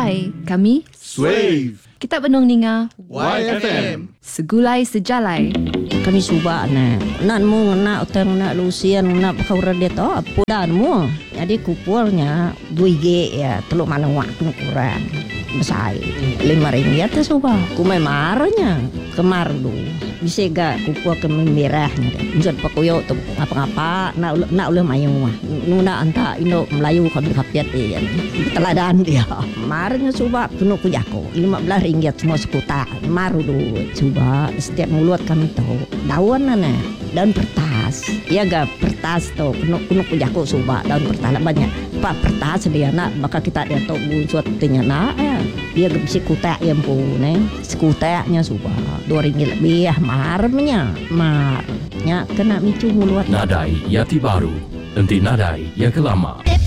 Hai, kami Swave kita benung ninga YFM. Segulai Sejalai. Kami suba nak mu nak utang nak lusian nak bakau dia to apa dan mu. Jadi kupurnya 2G ya, teluk mana waktu kurang. Besar RM5 tu suba. Ku marahnya kemar dulu. Bisa gak kupur ke merahnya deh. Misal pakoyo tu apa-apa nak ulah mayung mah. Nuna anta Indo Melayu kami kapiat dia. Teladan dia. Marahnya suba penuh ku jako. RM15 semua sekuta. Maru dulu coba setiap mulut kami tahu. Daun daun pertas. Ya gak pertas tu penuh ku jako suba daun pertas banyak. Pak pertas dia nak maka kita dia tahu buat tanya nak ya. Dia bisa kutak yang pun sekutaknya suba RM2 lebih marnya kena micu mulut Nadai Yati Baru, Enti Nadai yang kelama.